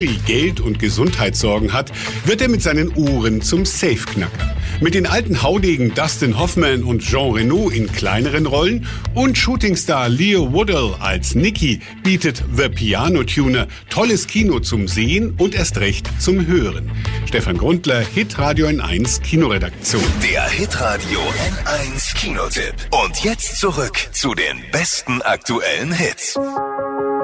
Geld- und Gesundheitssorgen hat, wird er mit seinen Ohren zum Safeknacker. Mit den alten Haudegen Dustin Hoffman und Jean Reno in kleineren Rollen und Shootingstar Leo Woodall als Nicky bietet The Piano Tuner tolles Kino zum Sehen und erst recht zum Hören. Stefan Grundler, Hitradio N1 Kinoredaktion. Der Hitradio N1 Kinotipp. Und jetzt zurück zu den besten aktuellen Hits.